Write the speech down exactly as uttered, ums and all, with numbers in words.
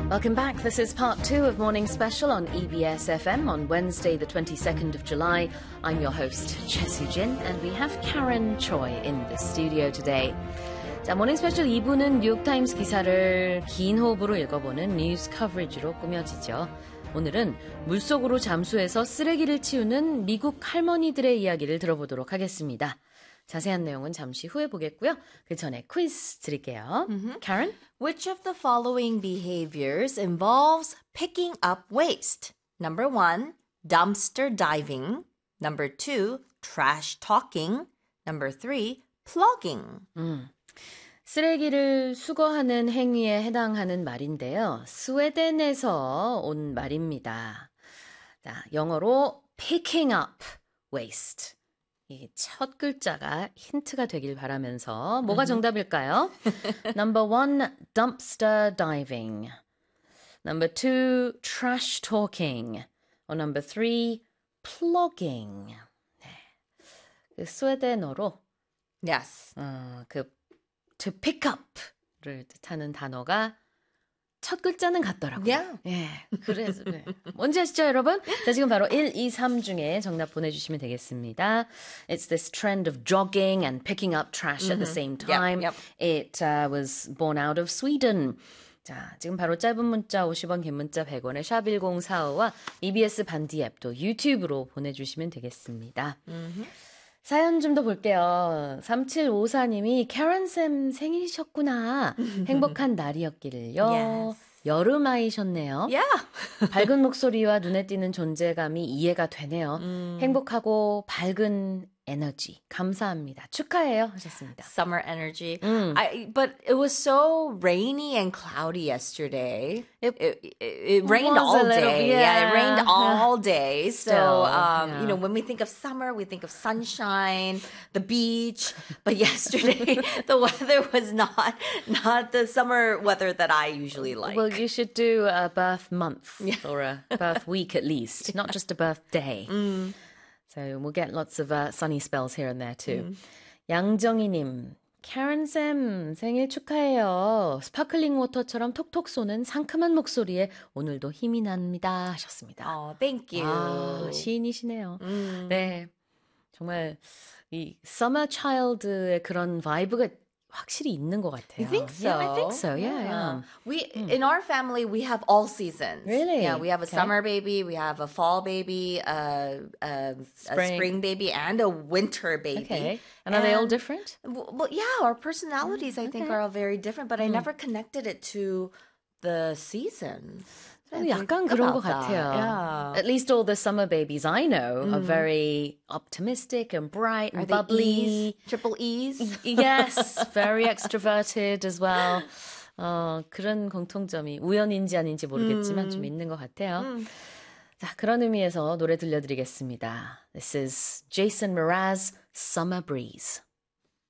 Welcome back. This is part two of Morning Special on E B S F M on Wednesday, the twenty-second of July. I'm your host, Choi Soo-jin, and we have Karen Choi in the studio today. 자, 모닝 스페셜 이 부는 뉴욕타임스 기사를 긴 호흡으로 읽어보는 뉴스 커버리지로 꾸며지죠. 오늘은 물속으로 잠수해서 쓰레기를 치우는 미국 할머니들의 이야기를 들어보도록 하겠습니다. 자세한 내용은 잠시 후에 보겠고요. 그 전에 퀴즈 드릴게요. Mm-hmm. Karen? Which of the following behaviors involves picking up waste? Number one, dumpster diving. Number two, trash talking. Number three, plugging. 음. 쓰레기를 수거하는 행위에 해당하는 말인데요. 스웨덴에서 온 말입니다. 자, 영어로 picking up waste. 이 첫 글자가 힌트가 되길 바라면서 뭐가 정답일까요? Number one, dumpster diving. Number two, trash talking. Or number three, plugging. 네. 그 스웨덴어로 Yes. 어, 그 to pick up를 뜻하는 단어가 첫 글자는 같더라고요. Yeah. 예, 그래서 네. 뭔지 아시죠, 여러분? 자, 지금 바로 일, 이, 삼 중에 정답 보내주시면 되겠습니다. It's this trend of jogging and picking up trash mm-hmm. at the same time. Yep, yep. It uh, was born out of Sweden. 자, 지금 바로 짧은 문자 오십 원, 긴 문자 백 원의 샵 일공사오와 이비에스 반디 앱도 유튜브로 보내주시면 되겠습니다. Mm-hmm. 사연 좀 더 볼게요. 삼칠오사님이 캐런쌤 생일이셨구나. 행복한 날이었기를요. Yes. 여름아이셨네요. Yeah. 밝은 목소리와 눈에 띄는 존재감이 이해가 되네요. 음. 행복하고 밝은 에너지 감사합니다. 축하해요 하셨습니다. Summer energy. 음. I, but it was so rainy and cloudy yesterday. It, it, it, it rained was all a little- day. yeah. Yeah, it rained all day. So, Still, um, yeah. you know, when we think of summer, we think of sunshine, the beach. But yesterday, the weather was not not the summer weather that I usually like. Well, you should do a birth month or a birth week at least, not just a birthday. 음. So we'll get lots of uh, sunny spells here and there too. 음. 양정희님, 캐런쌤 생일 축하해요. 스파클링 워터처럼 톡톡 쏘는 상큼한 목소리에 오늘도 힘이 납니다 하셨습니다. Oh, thank you. 아, 시인이시네요. 음. 네, 정말 이 Summer Child의 그런 바이브가 확실히 있는 것 같아요. You think so? Yeah, I think so. Yeah, yeah. We in our family we have all seasons. Really? Yeah, we have a Okay. summer baby, we have a fall baby, a, a, Spring. a spring baby, and a winter baby. Okay. And are they all different? Well, well, yeah, our personalities I think okay. are all very different, but I never connected it to the seasons. 약간 그런 것 같아요. Yeah. At least all the summer babies I know are very optimistic and bright and bubbly. E's, triple E's. Yes, very extroverted as well. 어, 그런 공통점이 우연인지 아닌지 모르겠지만 음. 좀 있는 것 같아요. 음. 자, 그런 의미에서 노래 들려드리겠습니다. This is Jason Mraz, Summer Breeze.